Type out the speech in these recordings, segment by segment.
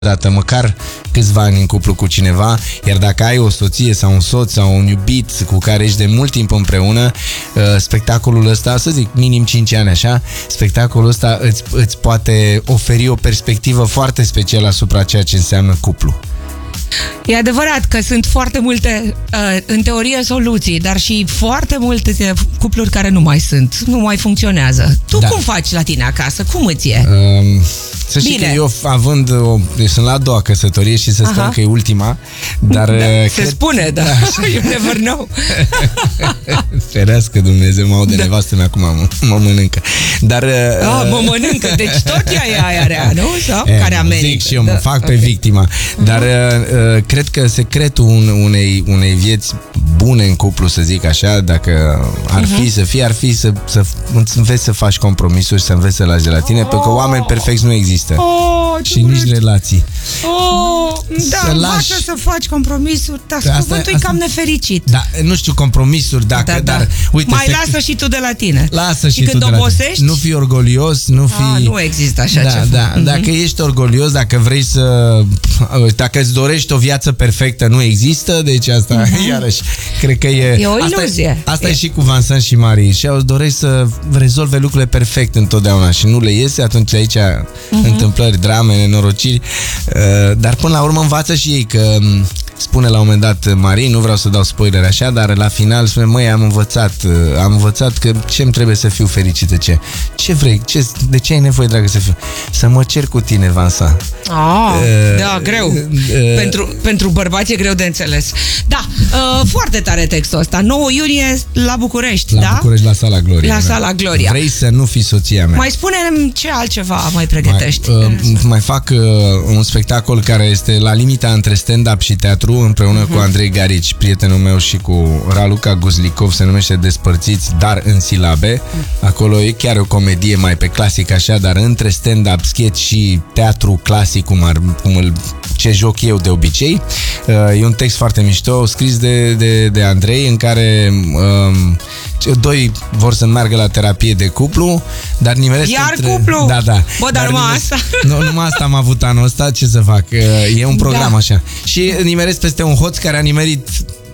dată, măcar câțiva ani în cuplu cu cineva, iar dacă ai o soție sau un soț sau un iubit cu care ești de mult timp împreună, spectacolul ăsta, să zic, minim 5 ani așa, spectacolul ăsta îți poate oferi o perspectivă foarte specială asupra ceea ce înseamnă cuplu. E adevărat că sunt foarte multe, în teorie, soluții, dar și foarte multe cupluri care nu mai sunt, nu mai funcționează. Tu cum faci la tine acasă? Cum îți e? Să știi că eu, sunt la a doua căsătorie și să sperăm că e ultima, dar... se spune, dar you never know. Ferească Dumnezeu, mă aude nevastă mea acum, mă mănâncă. Dar... mă mănâncă, deci tot ea e aia rea, nu? Sau care amenință. Zic și eu, mă fac pe victima. Dar cred că secretul unei vieți bune în cuplu, să zic așa, dacă ar fi să înveți să faci compromisuri, să înveți să lași de la tine, pentru că oameni perfecți nu există. Și nici relații. Învață să faci compromisuri, dar cuvântul e cam nefericit. Da, nu știu, compromisuri, dar uite, mai lasă și tu de la tine. Lasă și când tu de obosești, la tine. Nu fi orgolios, nu fi... nu există așa ceva. Dacă ești orgolios, dacă vrei dacă îți dorești o viață perfectă, nu există, deci asta, iarăși, cred că e o iluzie. Asta e și cu Vincent și Marie. Și au doresc să rezolve lucrurile perfect întotdeauna și nu le iese, atunci aici întâmplări, drame, nenorociri, dar până la urmă învață și ei că spune la un moment dat Marie, nu vreau să dau spoiler așa, dar la final spune, măi, am învățat că ce-mi trebuie să fiu fericită, ce vrei, de ce ai nevoie, dragă, să fiu? Să mă cer cu tine, Vincent. Da, greu. Pentru bărbați e greu de înțeles. Da, foarte tare textul ăsta. 9 iunie la București, la București, la Sala Gloria. La Sala Gloria. Vrei să nu fii soția mea. Mai spune-mi ce altceva mai pregătești. Mai fac un spectacol care este la limita între stand-up și teatru, împreună cu Andrei Garici, prietenul meu, și cu Raluca Guzlikov, se numește Despărțiți, dar în silabe. Acolo e chiar o comedie mai pe clasic așa, dar între stand-up, sketch și teatru clasic, ce joc eu de obicei. E un text foarte mișto, scris de Andrei, în care doi vor să meargă la terapie de cuplu, dar nimeresc cuplu? Da. Bă, dar numai asta? Nu, numai asta am avut anul ăsta, ce să fac? E un program așa. Și nimeresc peste un hoț care a nimerit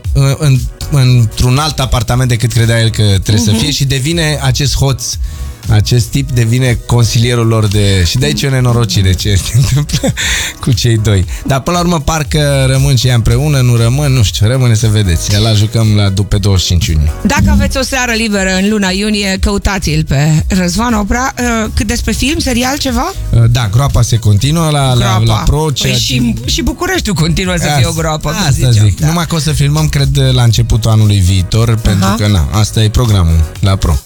într-un alt apartament decât credea el că trebuie să fie și devine acest tip devine consilierul lor și de aici e o nenorocire ce se întâmplă cu cei doi. Dar până la urmă parcă rămân și ea împreună, nu rămân, nu știu, rămâne să vedeți. La jucăm pe 25 iunie. Dacă aveți o seară liberă în luna iunie, căutați-l pe Răzvan Oprea. Cât despre film, serial, ceva? Da, groapa se continuă la Pro. Și Bucureștiul continuă să fie o groapă. Asta zic. Numai că o să filmăm, cred, la începutul anului viitor, pentru că asta e programul la Pro.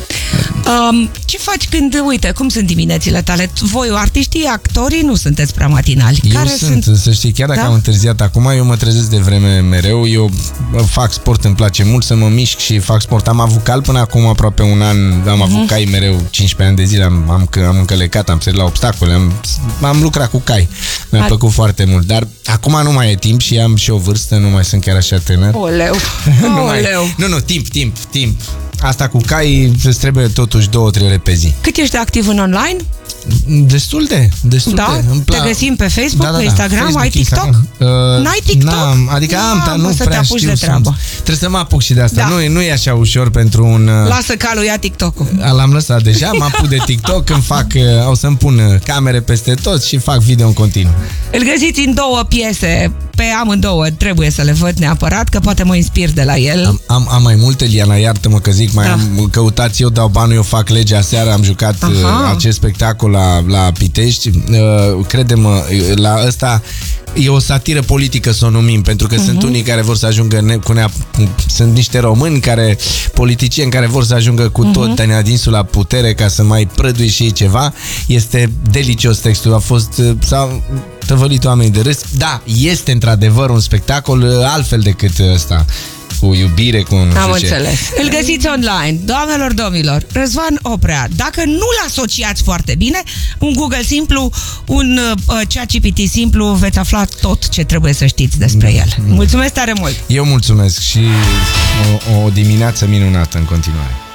Ce faci când, uite, cum sunt diminețile tale? Voi, artiștii, actorii, nu sunteți prea matinali. Să știi, chiar dacă am întârziat acum, eu mă trezesc de vreme mereu, eu fac sport, îmi place mult să mă mișc și fac sport. Am avut cal până acum aproape un an, am avut cai mereu, 15 ani de zile, am încălecat, am sărit la obstacole, am lucrat cu cai. Mi-a plăcut foarte mult, dar acum nu mai e timp și am și o vârstă, nu mai sunt chiar așa tânăr. Oleu. Nu, timp. Asta cu cai îți trebuie totuși 2-3 ore pe zi. Cât ești activ în online? Destul de. Te găsim pe Facebook, pe Instagram, Facebook, ai TikTok? N-ai TikTok? Adică am, dar nu prea știu. Trebuie să mă apuc și de asta. Nu e așa ușor pentru un... Lasă calul, ia TikTok-ul. L-am lăsat deja, mă apuc de TikTok, o să-mi pun camere peste tot și fac video în continuu. Îl găsiți în 2 piese, pe amândouă trebuie să le văd neapărat, că poate mă inspir de la el. Am mai multe, Liana, iartă-mă că zic, căutați, eu dau banul, eu fac legea. Aseară am jucat acest spectacol la Pitești. Crede-mă, la ăsta e o satiră politică, să o numim, pentru că sunt unii care vor să ajungă sunt niște români politicieni care vor să ajungă cu tot adinsul la putere ca să mai prădui și ceva. Este delicios textul, a fost tăvălit oamenii de râs. Da, este într-adevăr un spectacol altfel decât ăsta, cu iubire, cu nu Am înțeles. Îl găsiți online. Doamnelor, domnilor, Răzvan Oprea. Dacă nu-l asociați foarte bine, un Google simplu, un ChatGPT simplu, veți afla tot ce trebuie să știți despre el. Mulțumesc tare mult! Eu mulțumesc și o dimineață minunată în continuare.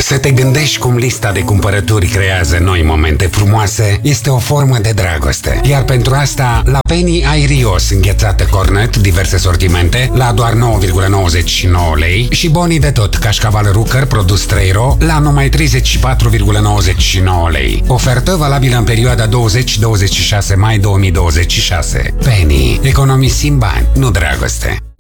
Să te gândești cum lista de cumpărături creează noi momente frumoase este o formă de dragoste. Iar pentru asta, la Penny ai Rios înghețată cornet, diverse sortimente, la doar 9,99 lei și bonii de tot, cașcaval Rucker, produs 3 ro, la numai 34,99 lei. Ofertă valabilă în perioada 20-26 mai 2026. Penny. Economisim bani, nu dragoste.